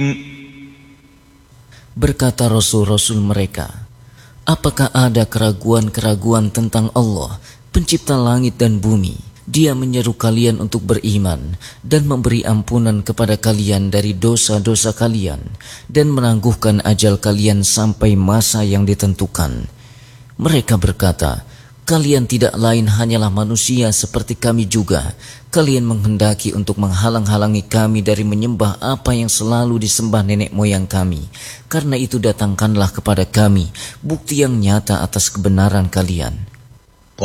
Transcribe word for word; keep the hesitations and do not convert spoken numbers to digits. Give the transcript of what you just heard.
Berkata Rasul-Rasul mereka, apakah ada keraguan-keraguan tentang Allah, pencipta langit dan bumi? Dia menyeru kalian untuk beriman dan memberi ampunan kepada kalian dari dosa-dosa kalian dan menangguhkan ajal kalian sampai masa yang ditentukan. Mereka berkata, kalian tidak lain hanyalah manusia seperti kami juga. Kalian menghendaki untuk menghalang-halangi kami dari menyembah apa yang selalu disembah nenek moyang kami. Karena itu datangkanlah kepada kami bukti yang nyata atas kebenaran kalian.